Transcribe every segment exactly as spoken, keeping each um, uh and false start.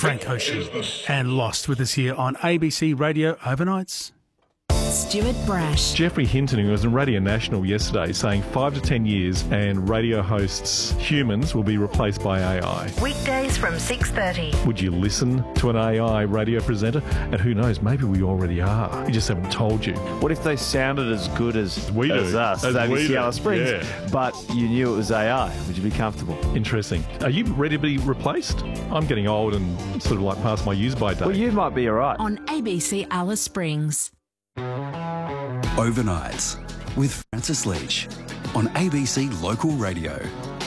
Frank Ocean and Lost with us here on A B C Radio Overnights. Stuart Brash. Jeffrey Hinton, who was in Radio National yesterday, saying five to ten years and radio hosts, humans, will be replaced by A I. Weekdays from six thirty. Would you listen to an A I radio presenter? And who knows, maybe we already are. We just haven't told you. What if they sounded as good as, We do. as us, As as we A B C do, Alice Springs, yeah. but you knew it was A I? Would you be comfortable? Interesting. Are you ready to be replaced? I'm getting old and sort of like past my use-by date. Well, you might be all right. On A B C Alice Springs. Overnights with Francis Leach on A B C Local Radio.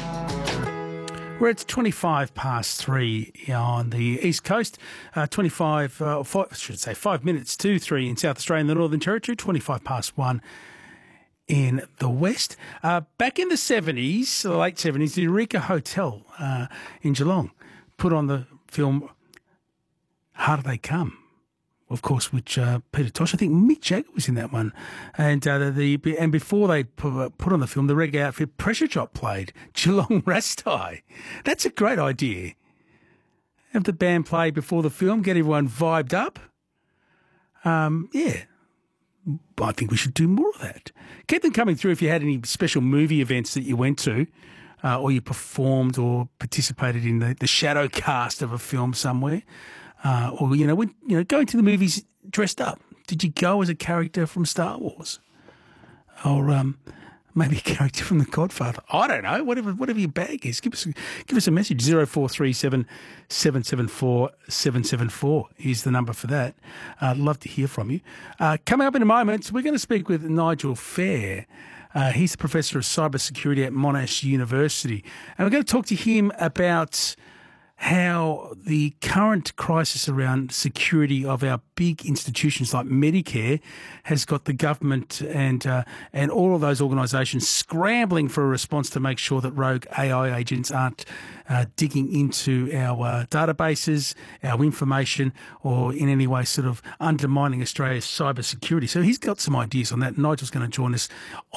Where it's twenty-five past three on the East Coast, uh, twenty-five, uh, five, I should say five minutes to three in South Australia and the Northern Territory, twenty-five past one in the West. Uh, back in the seventies, the late seventies, the Eureka Hotel uh, in Geelong put on the film Harder They Come. Of course, which uh, Peter Tosh, I think Mick Jagger was in that one, and uh, the and before they put, put on the film, the reggae outfit Pressure Chop played Geelong Rastai. That's a great idea. Have the band play before the film, get everyone vibed up. Um, yeah, I think we should do more of that. Keep them coming through if you had any special movie events that you went to, uh, or you performed or participated in the, the shadow cast of a film somewhere. Uh, or, you know, when, you know, going to the movies dressed up. Did you go as a character from Star Wars? Or um, maybe a character from The Godfather? I don't know. Whatever whatever your bag is. Give us a, give us a message. zero four three seven, seven seven four, seven seven four is the number for that. Uh, I'd love to hear from you. Uh, coming up in a moment, we're going to speak with Nigel Fair. Uh, he's the Professor of Cybersecurity at Monash University. And we're going to talk to him about how the current crisis around security of our big institutions like Medicare has got the government and uh, and all of those organisations scrambling for a response to make sure that rogue A I agents aren't uh, digging into our uh, databases, our information, or in any way sort of undermining Australia's cyber security. So he's got some ideas on that. Nigel's going to join us